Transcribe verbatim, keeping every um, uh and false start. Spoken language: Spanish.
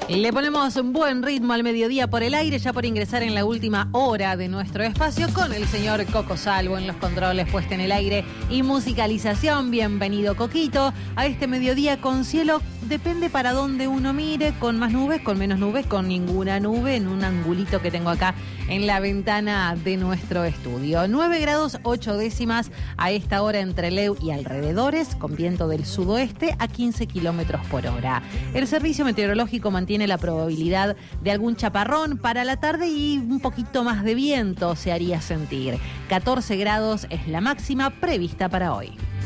Le ponemos un buen ritmo al mediodía por el aire, ya por ingresar en la última hora de nuestro espacio con el señor Coco Salvo en los controles, puesta en el aire y musicalización. Bienvenido, Coquito, a este mediodía con cielo, depende para dónde uno mire, con más nubes, con menos nubes, con ninguna nube, en un angulito que tengo acá en la ventana de nuestro estudio. nueve grados ocho décimas a esta hora en Trelew y alrededores, con viento del sudoeste a quince kilómetros por hora. El servicio meteorológico mantiene la probabilidad de algún chaparrón para la tarde y un poquito más de viento se haría sentir. catorce grados es la máxima prevista para hoy.